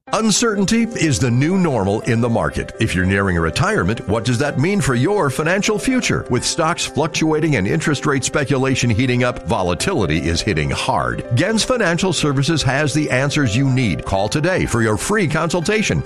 Uncertainty is the new normal in the market. If you're nearing a retirement, what does that mean for your financial future? With stocks fluctuating and interest rate speculation heating up, volatility is hitting hard. Gens Financial Services has the answers you need. Call today for your free consultation,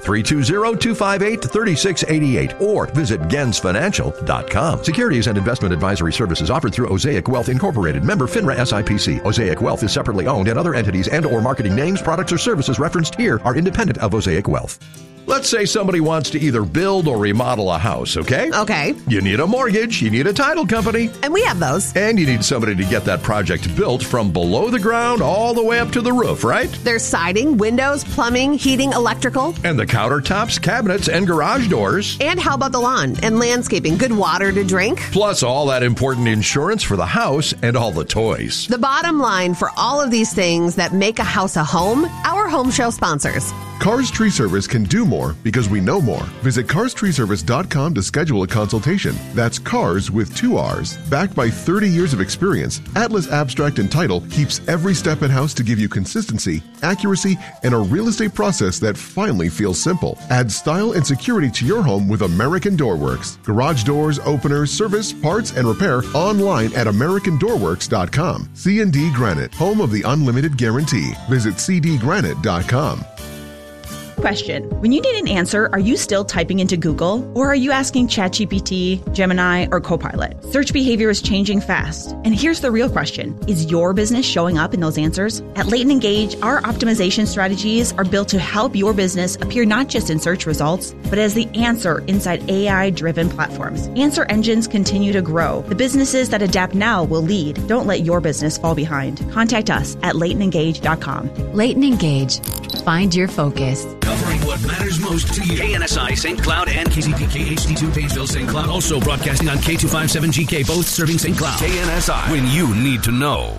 320-258-3688, or visit gensfinancial.com. Securities and investment advisory services offered through Osaic Wealth Incorporated, member FINRA SIPC. Osaic Wealth is separately owned, and other entities and or marketing names, products, or services referenced here are independent of Osaic Wealth. Let's say somebody wants to either build or remodel a house, okay? Okay. You need a mortgage, you need a title company. And we have those. And you need somebody to get that project built from below the ground all the way up to the roof, right? There's siding, windows, plumbing, heating, electrical. And the countertops, cabinets, and garage doors. And how about the lawn and landscaping? Good water to drink. Plus all that important insurance for the house and all the toys. The bottom line for all of these things that make a house a home, our home show sponsors. Cars Tree Service can do more because we know more. Visit carstreeservice.com to schedule a consultation. That's cars with 2 R's. Backed by 30 years of experience, Atlas Abstract and Title keeps every step in-house to give you consistency, accuracy, and a real estate process that finally feels simple. Add style and security to your home with American Doorworks. Garage doors, openers, service, parts, and repair online at AmericanDoorworks.com. C&D Granite, home of the unlimited guarantee. Visit cdgranite.com. Question. When you need an answer, are you still typing into Google? Or are you asking ChatGPT, Gemini, or Copilot? Search behavior is changing fast. And here's the real question. Is your business showing up in those answers? At Leighton Engage, our optimization strategies are built to help your business appear not just in search results, but as the answer inside AI-driven platforms. Answer engines continue to grow. The businesses that adapt now will lead. Don't let your business fall behind. Contact us at LeightonEngage.com. Leighton Engage. Find your focus. Covering what matters most to you. KNSI St. Cloud and KZPK HD2 Painesville St. Cloud. Also broadcasting on K257GK, both serving St. Cloud. KNSI, when you need to know.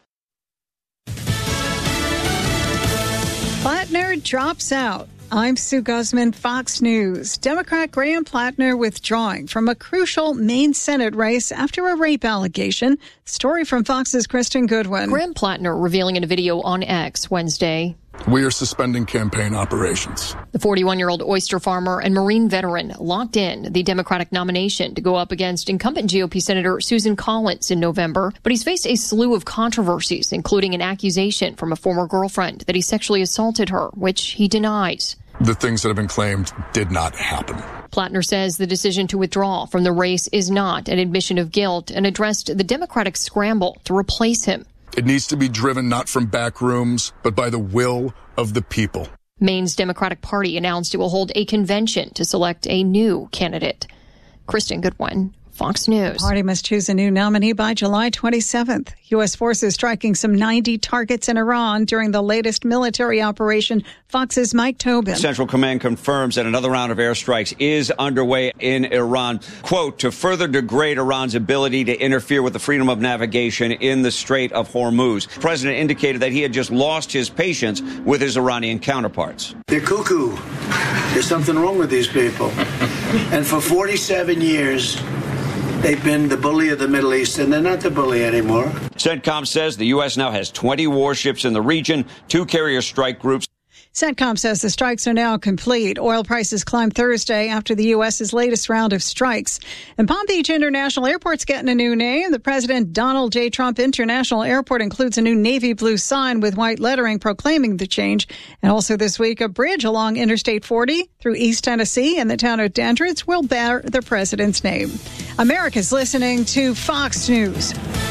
Plattner drops out. I'm Sue Guzman, Fox News. Democrat Graham Plattner withdrawing from a crucial Maine Senate race after a rape allegation. Story from Fox's Kristen Goodwin. Graham Plattner revealing in a video on X Wednesday. We are suspending campaign operations. The 41-year-old oyster farmer and Marine veteran locked in the Democratic nomination to go up against incumbent GOP Senator Susan Collins in November. But he's faced a slew of controversies, including an accusation from a former girlfriend that he sexually assaulted her, which he denies. The things that have been claimed did not happen. Plattner says the decision to withdraw from the race is not an admission of guilt and addressed the Democratic scramble to replace him. It needs to be driven not from back rooms, but by the will of the people. Maine's Democratic Party announced it will hold a convention to select a new candidate. Kristen Goodwin, Fox News. The party must choose a new nominee by July 27th. U.S. forces striking some 90 targets in Iran during the latest military operation. Fox's Mike Tobin. Central Command confirms that another round of airstrikes is underway in Iran, quote, to further degrade Iran's ability to interfere with the freedom of navigation in the Strait of Hormuz. The president indicated that he had just lost his patience with his Iranian counterparts. They're cuckoo. There's something wrong with these people. And for 47 years, they've been the bully of the Middle East, and they're not the bully anymore. CENTCOM says the U.S. now has 20 warships in the region, 2 carrier strike groups. CENTCOM says the strikes are now complete. Oil prices climbed Thursday after the U.S.'s latest round of strikes. And Palm Beach International Airport's getting a new name. The President Donald J. Trump International Airport includes a new navy blue sign with white lettering proclaiming the change. And also this week, a bridge along Interstate 40 through East Tennessee and the town of Dandridge will bear the president's name. America's listening to Fox News.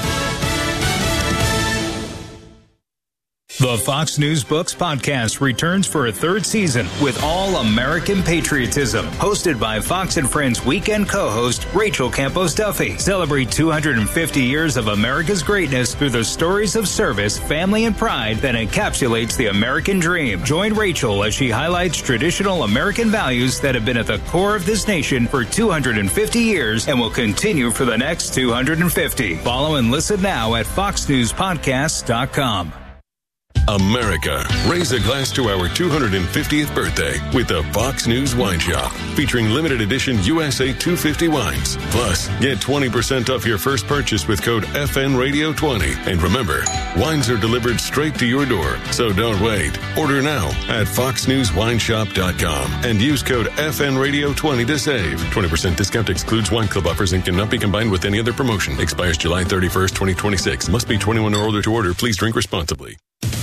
The Fox News Books podcast returns for a 3rd season with all American patriotism. Hosted by Fox and Friends weekend co-host Rachel Campos Duffy. Celebrate 250 years of America's greatness through the stories of service, family, and pride that encapsulates the American dream. Join Rachel as she highlights traditional American values that have been at the core of this nation for 250 years and will continue for the next 250. Follow and listen now at foxnewspodcasts.com. America, raise a glass to our 250th birthday with the Fox News Wine Shop, featuring limited edition USA 250 wines. Plus, get 20% off your first purchase with code FNRadio20. And remember, wines are delivered straight to your door, so don't wait. Order now at foxnewswineshop.com and use code FNRadio20 to save. 20% discount excludes wine club offers and cannot be combined with any other promotion. Expires July 31st, 2026. Must be 21 or older to order. Please drink responsibly.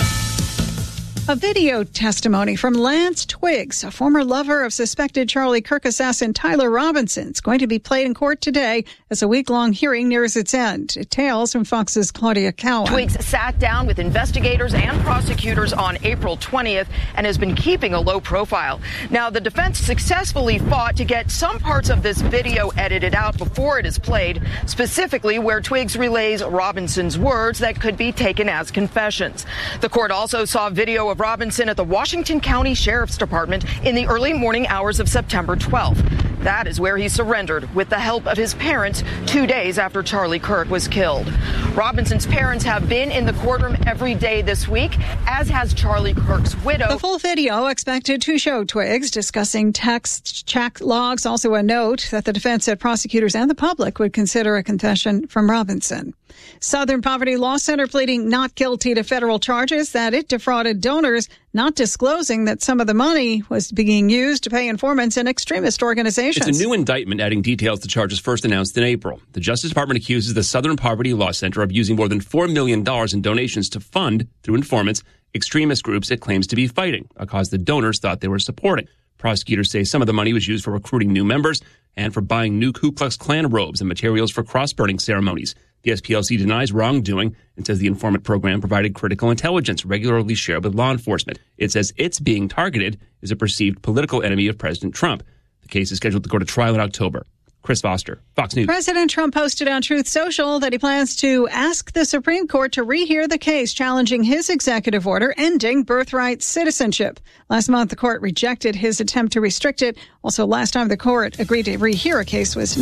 A video testimony from Lance Twiggs, a former lover of suspected Charlie Kirk assassin Tyler Robinson, is going to be played in court today as a week-long hearing nears its end. Details from Fox's Claudia Cowan. Twiggs sat down with investigators and prosecutors on April 20th and has been keeping a low profile. Now, the defense successfully fought to get some parts of this video edited out before it is played, specifically where Twiggs relays Robinson's words that could be taken as confessions. The court also saw video of Robinson at the Washington County Sheriff's Department in the early morning hours of September 12th. That is where he surrendered with the help of his parents 2 days after Charlie Kirk was killed. Robinson's parents have been in the courtroom every day this week, as has Charlie Kirk's widow. The full video expected to show Twiggs discussing text chat logs. Also a note that the defense said prosecutors and the public would consider a confession from Robinson. Southern Poverty Law Center pleading not guilty to federal charges that it defrauded donors, not disclosing that some of the money was being used to pay informants in extremist organizations. It's a new indictment adding details to charges first announced in April. The Justice Department accuses the Southern Poverty Law Center of using more than $4 million in donations to fund, through informants, extremist groups it claims to be fighting, a cause the donors thought they were supporting. Prosecutors say some of the money was used for recruiting new members and for buying new Ku Klux Klan robes and materials for cross-burning ceremonies. The SPLC denies wrongdoing and says the informant program provided critical intelligence regularly shared with law enforcement. It says it's being targeted as a perceived political enemy of President Trump. The case is scheduled to go to trial in October. Chris Foster, Fox News. President Trump posted on Truth Social that he plans to ask the Supreme Court to rehear the case challenging his executive order ending birthright citizenship. Last month, the court rejected his attempt to restrict it. Also, last time the court agreed to rehear a case was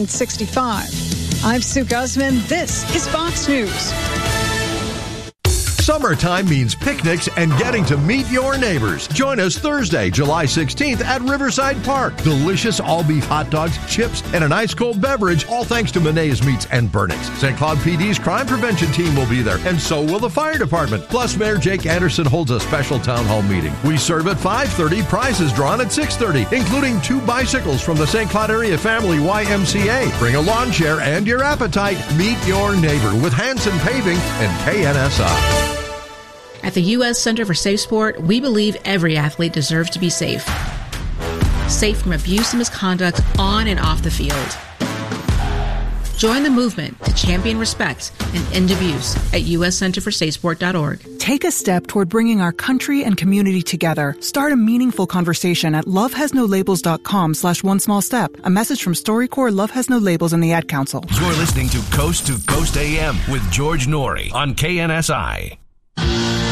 1965. I'm Sue Guzman. This is Fox News. Summertime means picnics and getting to meet your neighbors. Join us Thursday, July 16th at Riverside Park. Delicious all-beef hot dogs, chips, and an ice-cold beverage, all thanks to Menae's Meats and Burnix. St. Cloud PD's crime prevention team will be there, and so will the fire department. Plus, Mayor Jake Anderson holds a special town hall meeting. We serve at 5:30, prizes drawn at 6:30, including 2 bicycles from the St. Cloud Area Family YMCA. Bring a lawn chair and your appetite. Meet your neighbor with Hanson Paving and KNSI. At the U.S. Center for Safe Sport, we believe every athlete deserves to be safe. Safe from abuse and misconduct on and off the field. Join the movement to champion respect and end abuse at uscenterforsafesport.org. Take a step toward bringing our country and community together. Start a meaningful conversation at lovehasnolabels.com/one-small-step. A message from StoryCorps, Love Has No Labels, and the Ad Council. You're listening to Coast AM with George Norrie on KNSI.